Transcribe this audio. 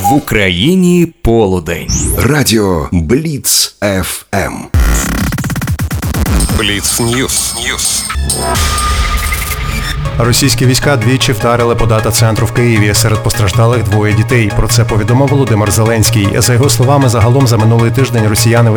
В Україні полудень. Радіо Бліц ФМ. Бліц Ньюс. Російські війська двічі вдарили по дата-центру в Києві. Серед постраждалих 2 дітей. Про це повідомив Володимир Зеленський. За його словами, загалом за минулий тиждень росіяни